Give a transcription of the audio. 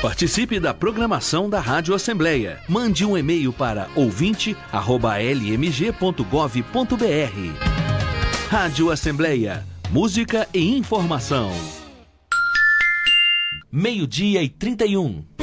Participe da programação da Rádio Assembleia. Mande um e-mail para ouvinte@lmg.gov.br. Rádio Assembleia. Música e informação. 12:31.